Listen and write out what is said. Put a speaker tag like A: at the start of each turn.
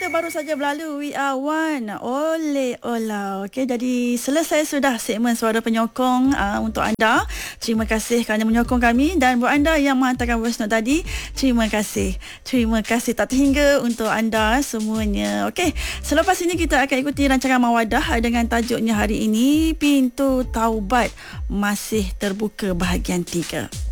A: Melaka baru saja berlalu. We are one. Oleh olah. Okey, jadi selesai sudah segmen Suara Penyokong untuk anda. Terima kasih kerana menyokong kami. Dan buat anda yang menghantarkan voice note tadi, terima kasih. Terima kasih tak terhingga untuk anda semuanya. Okey, selepas ini kita akan ikuti rancangan Mawadah dengan tajuknya hari ini, Pintu Taubat Masih Terbuka bahagian 3.